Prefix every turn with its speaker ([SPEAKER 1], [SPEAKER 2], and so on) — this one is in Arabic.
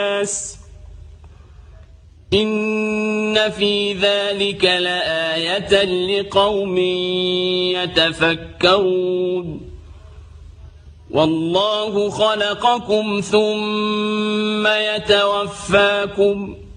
[SPEAKER 1] إن في ذلك لآية لقوم يتفكرون والله خلقكم ثم يتوفاكم